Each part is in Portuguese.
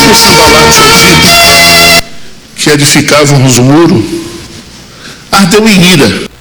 os cambalaches antigos que edificavam os muros, ardeu em ira.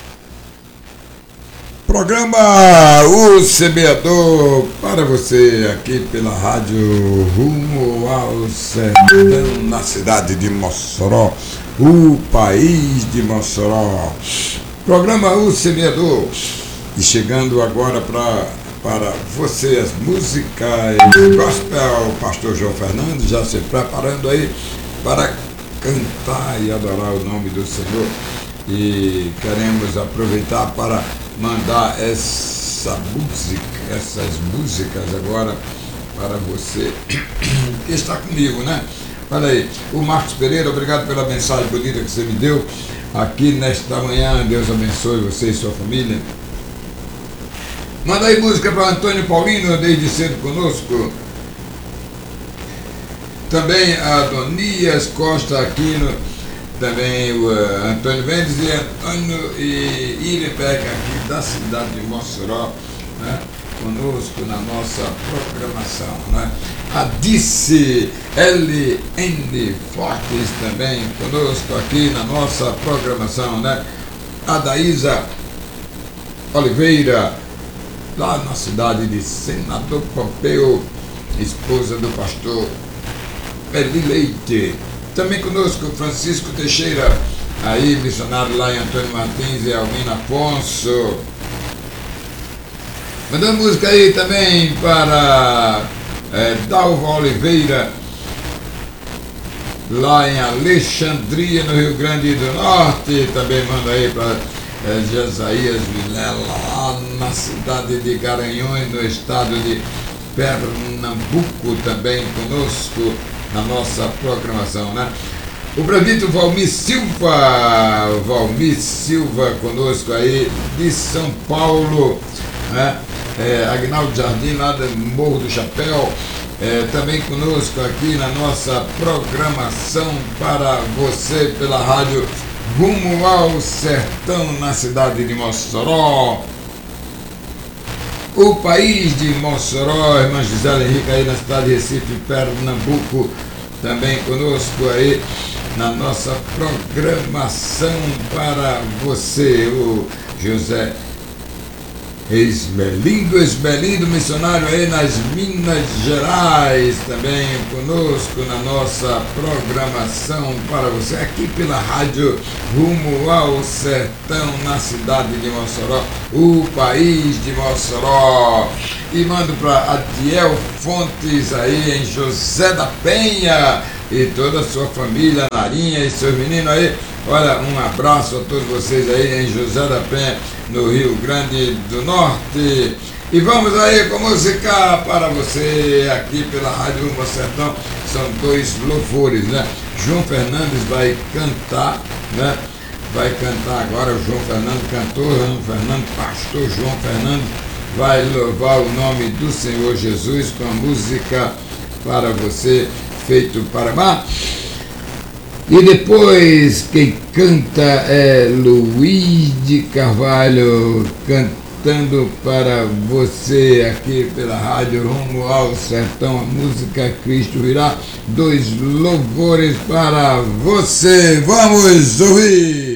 Programa O Semeador para você aqui pela rádio Rumo ao Sertão, na cidade de Mossoró, o país de Mossoró. Programa O Semeador. E chegando agora para você as músicas gospel, pastor João Fernandes já se preparando aí para cantar e adorar o nome do Senhor. E queremos aproveitar para mandar essas músicas agora para você que está comigo, né? Olha aí, o Marcos Pereira, obrigado pela mensagem bonita que você me deu aqui nesta manhã. Deus abençoe você e sua família. Manda aí música para Antônio Paulino, desde cedo conosco. Também a Donias Costa Aquino, também o Antônio Mendes e Antônio Irebeca, aqui da cidade de Mossoró, né? Conosco na nossa programação, né? A Dice LN Fortes também conosco aqui na nossa programação, né? A Daísa Oliveira, lá na cidade de Senador Pompeu, esposa do pastor Eli Leite. Também conosco Francisco Teixeira, aí missionário lá em Antônio Martins e Almina Afonso. Mandando música aí também para Dalva Oliveira, lá em Alexandria, no Rio Grande do Norte. Também manda aí para Jesaías Vilela, lá na cidade de Garanhuns, no estado de Pernambuco, também conosco na nossa programação, né? O presbítero Valmir Silva conosco aí de São Paulo, né? Agnaldo Jardim, lá do Morro do Chapéu, também conosco aqui na nossa programação para você pela rádio Rumo ao Sertão, na cidade de Mossoró, o país de Mossoró. Irmã Gisela Henrique aí na cidade de Recife, Pernambuco, também conosco aí na nossa programação para você. O José Esmelindo, missionário aí nas Minas Gerais, também conosco na nossa programação para você aqui pela rádio Rumo ao Sertão, na cidade de Mossoró, o país de Mossoró. E mando para Adiel Fontes aí em José da Penha e toda a sua família, Narinha e seus meninos aí. Olha, um abraço a todos vocês aí em José da Penha, no Rio Grande do Norte. E vamos aí com música para você aqui pela Rádio Rumo ao Sertão. São dois louvores, né? João Fernandes vai cantar, né? Vai cantar agora o João Fernando, cantor João Fernando, pastor João Fernando, vai louvar o nome do Senhor Jesus com a música para você, Feito para Amar. E depois quem canta é Luiz de Carvalho, cantando para você aqui pela rádio Rumo ao Sertão, a música Cristo Virá. Dois louvores para você. Vamos ouvir!